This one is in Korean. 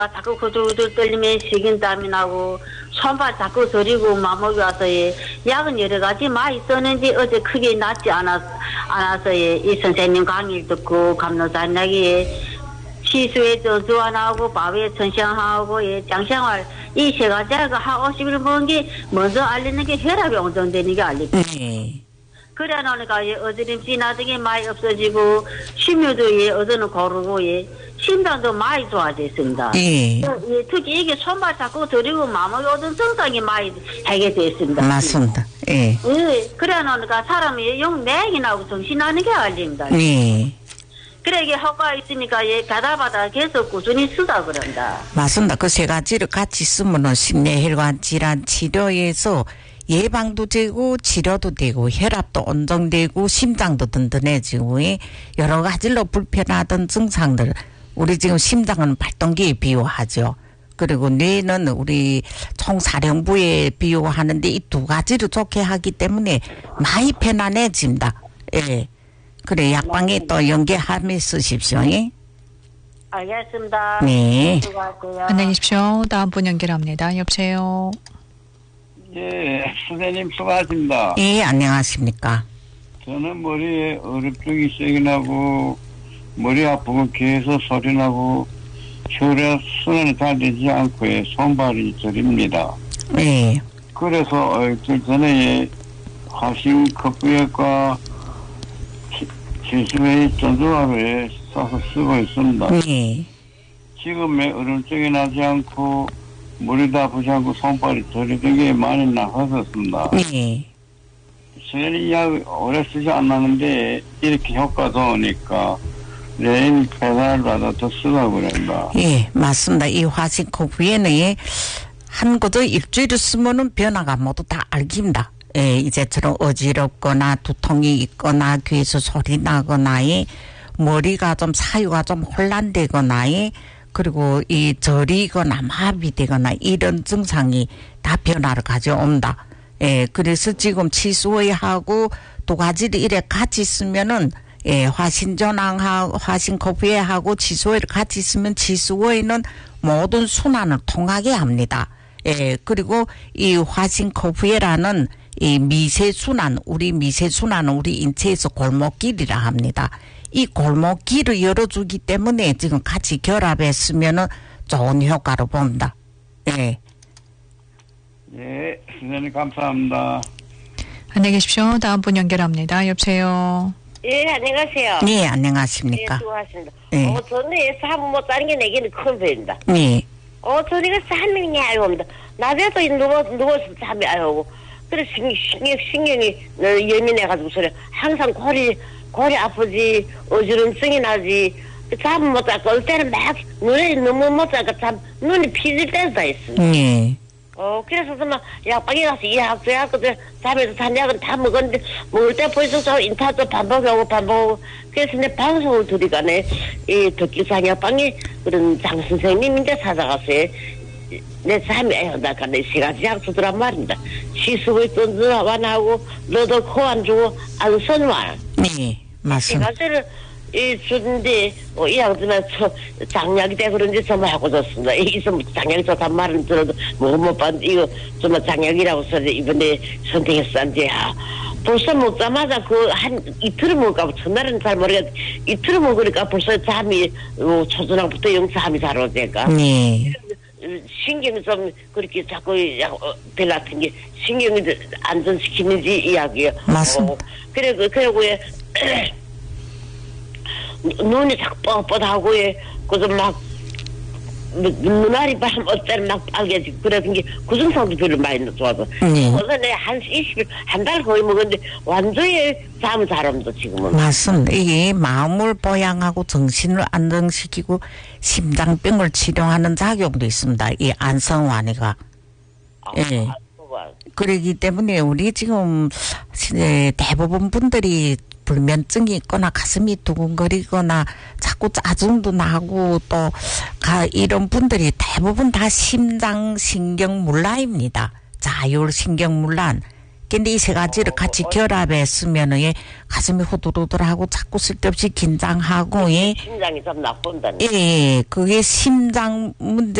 자꾸 후들후들 떨리면 식은땀이 나고 손발 자꾸 저리고 마목이 와서 약은 여러 가지 많이 썼는데 어제 크게 낫지 않아서 이 선생님 강의를 듣고 감로산약이 시수에 전수와 나오고 밥에 천상하고 장생활 이 세 가지가 한 50일 먹은 게 먼저 알리는 게 혈압이 온정되는 게 알리고 그래 놓으니까 어제는 지나등이 많이 없어지고 심유도 어제는 고르고 심장도 많이 좋아졌습니다. 특히 이게 손발 자꾸 들이고 마음이 오던 증상이 많이 하게 됐습니다. 맞습니다. 그래 놓으니까 사람이 영 맥이 나고 정신나는 게 알립니다. 그래 이게 효과가 있으니까 가다바다 계속 꾸준히 쓰다 그런다. 맞습니다. 그 세 가지를 같이 쓰면은 심뇌혈관 질환 치료에서 예방도 되고 치료도 되고 혈압도 온정되고 심장도 든든해지고 여러 가지로 불편하던 증상들 우리 지금 심장은 발동기에 비유하죠. 그리고 뇌는 우리 총사령부에 비유하는데 이 두 가지를 좋게 하기 때문에 많이 편안해집니다. 그래 약방에 또 연계하며 쓰십시오. 알겠습니다. 네. 수고하세요. 안녕히 계십시오. 다음 분 연결합니다. 여보세요. 예, 선생님 수고하십니다. 예, 안녕하십니까. 저는 머리에 어렵증이 세게 나고 머리 아프고 계속 소리 나고 혈액 순환이 잘 되지 않고 손발이 저립니다. 네. 그래서 얼마 전에 화신 컵부액과 지수의 전두화를 싸서 쓰고 있습니다. 네. 지금의 어렵증이 나지 않고 머리도 아프지 않고 손발이 저리던 게 많이 나았었습니다. 네. 저는 이 약 오래 쓰지 않았는데 이렇게 효과 좋으니까 내일 배달 받아 더 쓰라고 그런다. 예, 맞습니다. 이 화신코프에는 한 것도 일주일 쓰면은 변화가 모두 다 알깁니다. 이제처럼 어지럽거나 두통이 있거나 귀에서 소리 나거나 머리가 좀 사유가 좀 혼란되거나 그리고 이 저리거나 마비되거나 이런 증상이 다 변화를 가져옵니다. 그래서 지금 치수의하고 두 가지를 이래 같이 쓰면은 화신전황하고 화신코프에하고 치수의를 같이 쓰면 치수의는 모든 순환을 통하게 합니다. 그리고 이 화신코프에라는 이 미세순환, 우리 미세순환은 우리 인체에서 골목길이라 합니다. 이 골목길을 열어주기 때문에 지금 같이 결합했으면은 좋은 효과를 봅니다. 예, 선생님 감사합니다. 안녕히 계십시오. 다음 분 연결합니다. 여보세요. 예, 안녕하세요. 네, 안녕하십니까. 예, 수고하십니다. 네. 전에 사람 못 따는 게 내게는 큰 편입니다. 네. 저리가 잠이 아유 옵니다. 낮에도 누워서 잠이 아유 오고. 그래서 신경이 예민해가지고 소리 항상 골이 아프지 어지럼증이 나지 잠 못 자고 올 때는 막 눈에 너무 못 자고 눈이 피질 때도 다 있습니다. 네. 그래서 막 약방에 가서 약도 잠에서 잔 약은 다 먹었는데 먹을 때 벌써 저 인타도 반복하고 그래서 내 방송을 들이가네 이 덕기상 약방에 그런 장 선생님인데 찾아갔어요. 내 잠이 애어나가 내 시간이 약수더란 말입니다. 시수의 던져 완하고 너도 코 안 주고 아주 선활. 네, 맞습니다. 시간대를 주는데 이 양들만 장약이 돼 그런지 정말 하고 졌습니다. 이서 장약이 좋단 말은 들어도 못 봤는데 이거 정말 장약이라고 써서 이번에 선택했었는데 벌써 먹자마자 그 한 이틀을 먹을까 첫날은 잘 모르겠는데 이틀을 먹으니까 벌써 잠이 초저녁부터 영 잠이 잘 오니까. 네. 신경이 좀 그렇게 자꾸 별 같은 게 신경이 안전시키는지 이야기예요. 맞습니다. 그리고 눈이 자꾸 뻣뻣하고 그래서 막 눈알이 밤 어때는 막 빨개지고 그러던 게 그 증상도 별로 많이 좋아서 그래서 내가 한 20일 한 달 거의 먹었는데 완전히 잠을 잘 옵니다 지금은. 맞습니다. 이게 마음을 보양하고 정신을 안정시키고 심장병을 치료하는 작용도 있습니다. 이 안성환이가. 예. 그러기 때문에 우리 지금 대부분 분들이 불면증이 있거나 가슴이 두근거리거나 자꾸 짜증도 나고 또 이런 분들이 대부분 다 심장신경문란입니다. 자율신경문란. 근데 이 세 가지를 같이 결합했으면은 예, 가슴이 호들호들하고 자꾸 쓸데없이 긴장하고 예, 심장이 좀 나쁜다네. 예, 그게 심장 문제